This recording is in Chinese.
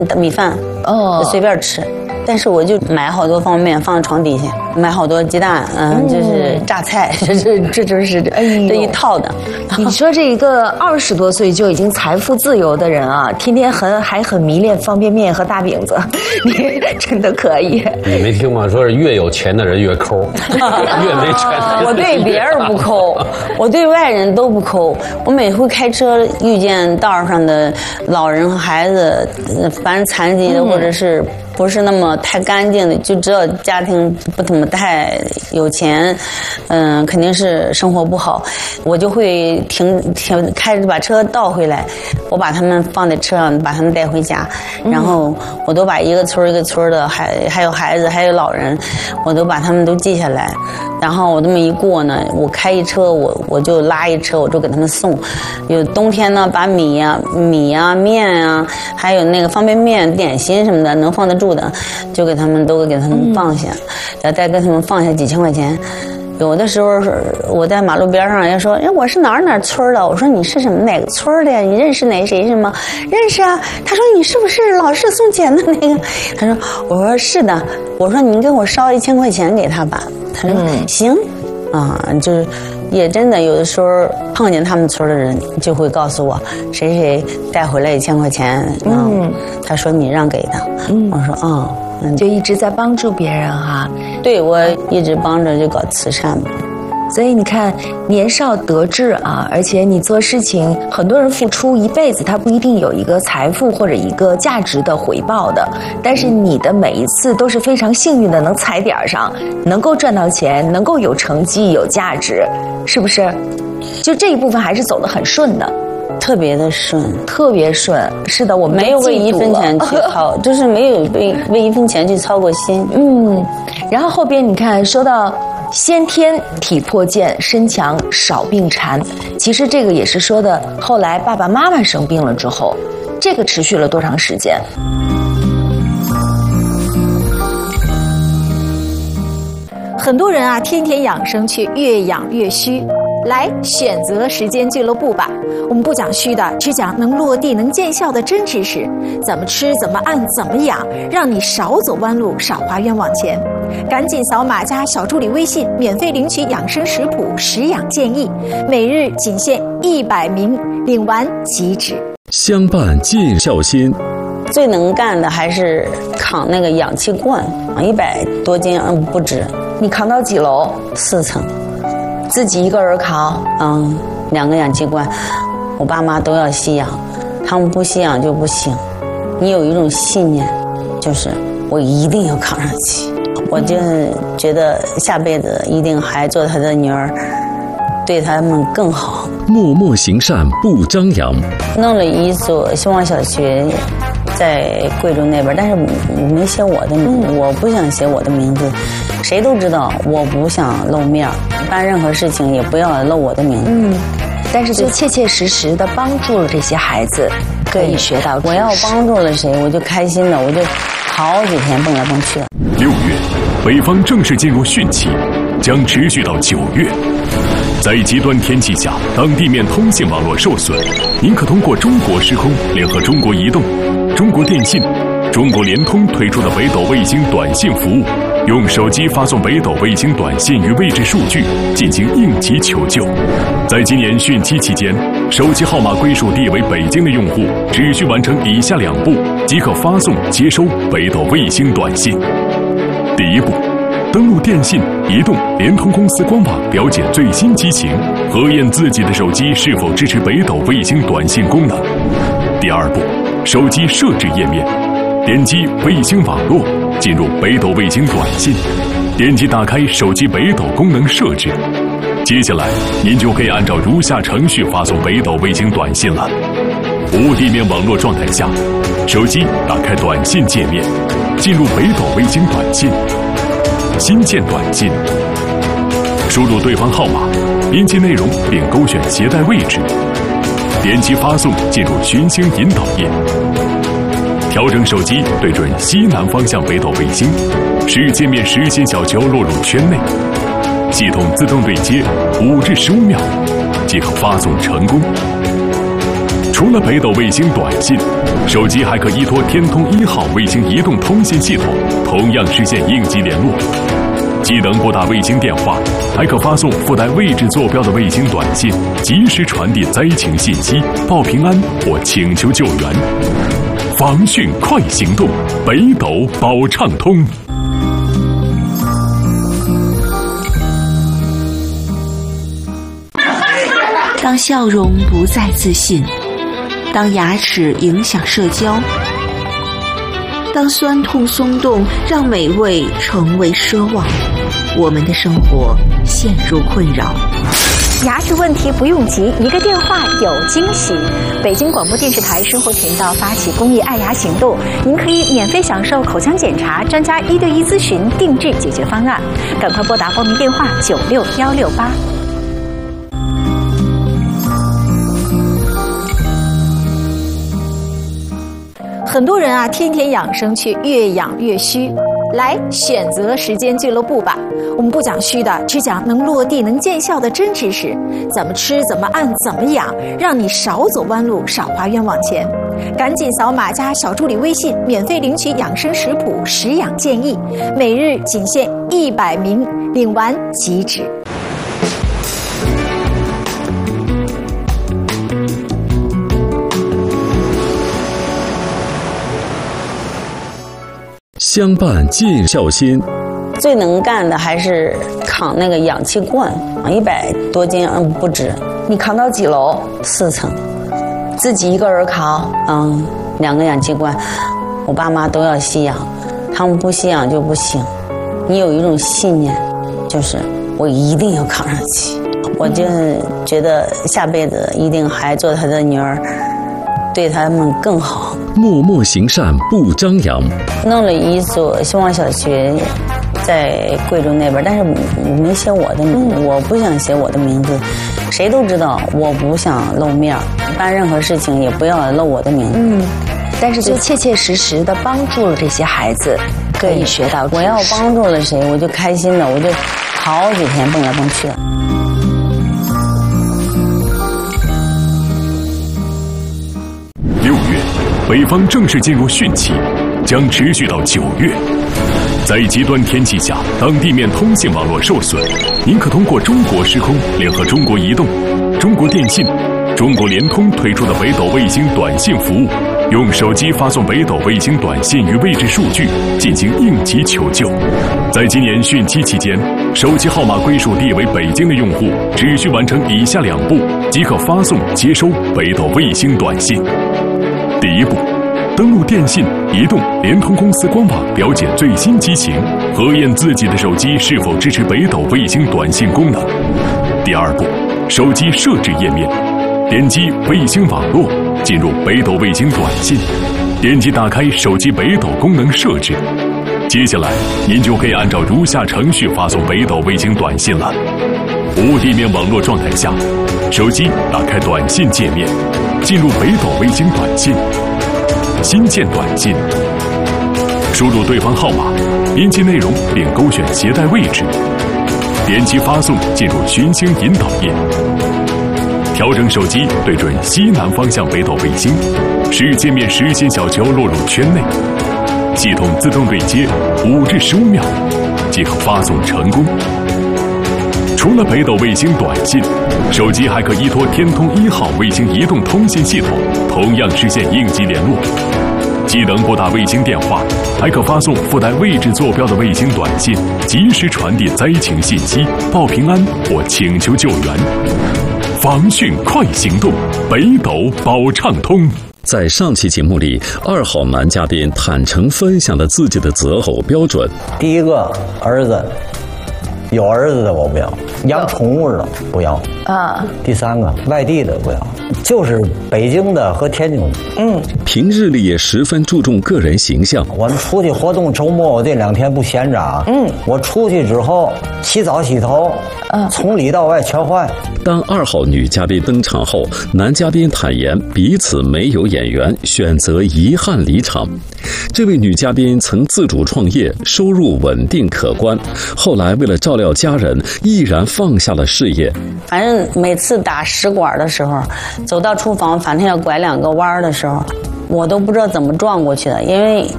米饭，就随便吃。但是我就买好多方便面放在床底下，买好多鸡蛋，就是榨菜，这就是这一套的。 你说这一个20多岁就已经财富自由的人啊，天天还很迷恋方便面和大饼子，你真的可以。 你没听吗？说是越有钱的人越抠，越没钱的人我对别人不抠，我对外人都不抠。我每回开车遇见道上的老人和孩子，凡是残疾的或者是不是那么太干净的，就知道家庭不怎么太有钱，肯定是生活不好，我就会停开着把车倒回来，我把他们放在车上，把他们带回家，然后我都把一个村一个村的，还有孩子，还有老人，我都把他们都记下来，然后我这么一过呢，我开一车，我就拉一车，我就给他们送。有冬天呢，把米啊、面啊，还有那个方便面、点心什么的，能放得住的，就给他们放下，再给他们放下几千块钱。有的时候我在马路边上，人家说：“哎，我是哪儿村的？”我说：“你是什么哪个村的呀？你认识哪谁是吗？”认识啊。他说：“你是不是老是送钱的那个？”他说：“我说是的。”我说：“你给我捎1000块钱给他吧。”他说：“行。”啊，就是也真的有的时候碰见他们村的人，就会告诉我谁谁带回来1000块钱。他说你让给他。我说就一直在帮助别人哈。 对，我一直帮着就搞慈善嘛。 所以你看，年少得志啊，而且你做事情，很多人付出一辈子，他不一定有一个财富或者一个价值的回报的。但是你的每一次都是非常幸运的，能踩点上，能够赚到钱，能够有成绩、有价值，是不是？就这一部分还是走得很顺的。 特别的顺， 特别顺。是的，我们没有为1分钱去操，就是没有为1分钱去操过心。 然后后边你看说到先天体魄健，身强少病残，其实这个也是说的后来爸爸妈妈生病了之后，这个持续了多长时间？ 很多人啊，天天养生却越养越虚。来选择时间俱乐部吧，我们不讲虚的，只讲能落地能见效的真知识，怎么吃怎么按怎么养，让你少走弯路少花冤枉钱。赶紧扫码加小助理微信，免费领取养生食谱食养建议，每日仅限100名，领完即止。 相伴尽孝心。 最能干的还是扛那个氧气罐，100多斤，不止。 你扛到几楼 ？4层。 自己一个人扛 ，2个氧气罐，我爸妈都要吸氧，他们不吸氧就不行。你有一种信念，就是我一定要扛上去。我就觉得下辈子一定还做他的女儿，对他们更好。 默默行善不张扬。 弄了一所希望小学，在贵州那边，但是没写我的名字，我不想写我的名字。谁都知道我不想露面，办任何事情也不要露我的名字。 但是就切切实实的帮助了这些孩子，可以学到知识。 我要帮助了谁，我就开心了，我就好几天蹦来蹦去。 6月，北方正式进入汛期，将持续到9月。在极端天气下，当地面通信网络受损，您可通过中国时空联合中国移动、中国电信、中国联通推出的北斗卫星短信服务，用手机发送北斗卫星短信与位置数据进行应急求救。在今年汛期期间，手机号码归属地为北京的用户，只需完成以下2步，即可发送接收北斗卫星短信。第1步，登录电信、移动、联通公司官网了解最新机型，核验自己的手机是否支持北斗卫星短信功能。第2步，手机设置页面，点击卫星网络，进入北斗卫星短信，点击打开手机北斗功能设置。接下来您就可以按照如下程序发送北斗卫星短信了。无地面网络状态下，手机打开短信界面，进入北斗卫星短信，新建短信，输入对方号码，编辑内容并勾选携带位置，点击发送，进入寻星引导页，调整手机对准西南方向北斗卫星，使界面实心小球落入圈内，系统自动对接5至15秒即可发送成功。 除了北斗卫星短信，手机还可依托天通1号卫星移动通信系统，同样实现应急联络。既能拨打卫星电话，还可发送附带位置坐标的卫星短信，及时传递灾情信息，报平安或请求救援。防汛快行动，北斗保畅通。 当笑容不再自信，当牙齿影响社交，当酸痛松动让美味成为奢望，我们的生活陷入困扰。 牙齿问题不用急，一个电话有惊喜。北京广播电视台生活频道发起公益爱牙行动，您可以免费享受口腔检查、专家1对1咨询、定制解决方案。赶快拨打报名电话96168。很多人啊，天天养生却越养越虚。来选择时间俱乐部吧，我们不讲虚的，只讲能落地能见效的真知识。怎么吃，怎么按，怎么养，让你少走弯路，少花冤枉钱。赶紧扫码加小助理微信，免费领取养生食谱、食养建议，每日仅限100名，领完即止。 相伴尽孝心。 最能干的还是扛那个氧气罐，100多斤，不止。 你扛到几楼 ？4层， 自己一个人扛。 2个氧气罐，我爸妈都要吸氧，他们不吸氧就不行。你有一种信念，就是我一定要扛上去。我就是觉得下辈子一定还做他的女儿，对他们更好。 默默行善不张扬。 弄了一所希望小学，在贵州那边，但是没写我的名字，我不想写我的名字，谁都知道我不想露面，办任何事情也不要露我的名字。 但是就切切实实的帮助了这些孩子，可以学到知识。 我要帮助了谁，我就开心了，我就好几天蹦来蹦去的。 6月，北方正式进入汛期，将持续到9月。在极端天气下，当地面通信网络受损，您可通过中国时空联合中国移动、中国电信、中国联通推出的北斗卫星短信服务，用手机发送北斗卫星短信与位置数据进行应急求救。在今年汛期期间，手机号码归属地为北京的用户，只需完成以下2步，即可发送接收北斗卫星短信。第1步，登录电信、移动、联通公司官网了解最新机型，核验自己的手机是否支持北斗卫星短信功能。第2步，手机设置页面，点击卫星网络，进入北斗卫星短信，点击打开手机北斗功能设置。接下来，您就可以按照如下程序发送北斗卫星短信了。无地面网络状态下，手机打开短信界面，进入北斗卫星短信，新建短信，输入对方号码，编辑内容并勾选携带位置，点击发送，进入寻星引导页，调整手机对准西南方向北斗卫星，使界面实心小球落入圈内，系统自动对接5至15秒，即可发送成功。除了北斗卫星短信，手机还可依托天通1号卫星移动通信系统，同样实现应急联络。既能拨打卫星电话，还可发送附带位置坐标的卫星短信，及时传递灾情信息，报平安或请求救援。防汛快行动，北斗保畅通。 在上期节目里，2号男嘉宾坦诚分享了自己的择偶标准。 第1个，儿子，有儿子的我不要，养宠物的不要。第3个，外地的不要，就是北京的和天津的。 平日里也十分注重个人形象。 我们出去活动，周末我这2天不闲着。我出去之后洗澡洗头，从里到外全换。 当2号女嘉宾登场后，男嘉宾坦言彼此没有眼缘，选择遗憾离场。这位女嘉宾曾自主创业，收入稳定可观，后来为了照料料家人毅然放下了事业。 反正每次打食管的时候，走到厨房，反正要拐2个弯的时候，我都不知道怎么转过去的，因为